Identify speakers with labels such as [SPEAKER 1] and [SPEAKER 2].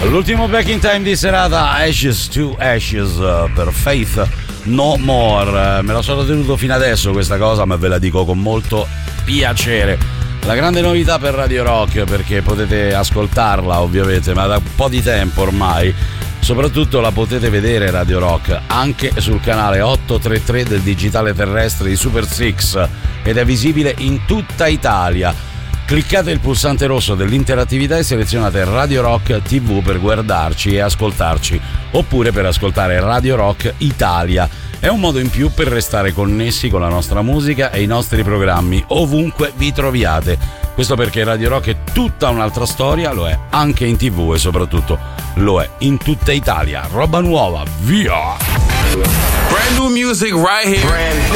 [SPEAKER 1] L'ultimo Back in Time di serata, Ashes to Ashes per Faith No More. Me la sono tenuto fino adesso questa cosa, ma ve la dico con molto piacere. La grande novità per Radio Rock, perché potete ascoltarla ovviamente, ma da un po' di tempo ormai. Soprattutto la potete vedere Radio Rock anche sul canale 833 del digitale terrestre di Super Six ed è visibile in tutta Italia. Cliccate il pulsante rosso dell'interattività e selezionate Radio Rock TV per guardarci e ascoltarci, oppure per ascoltare Radio Rock Italia. È un modo in più per restare connessi con la nostra musica e i nostri programmi ovunque vi troviate. Questo perché Radio Rock è tutta un'altra storia, lo è anche in TV e soprattutto lo è in tutta Italia. Roba nuova, via!
[SPEAKER 2] Brand new music right here.